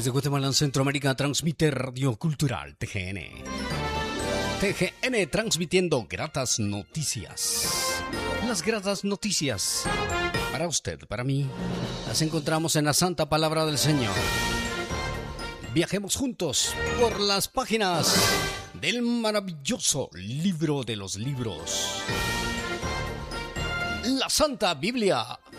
Desde Guatemala, en Centroamérica, transmite Radio Cultural TGN. TGN transmitiendo gratas noticias. Las gratas noticias para usted, para mí, las encontramos en la Santa Palabra del Señor. Viajemos juntos por las páginas del maravilloso libro de los libros, la Santa Biblia.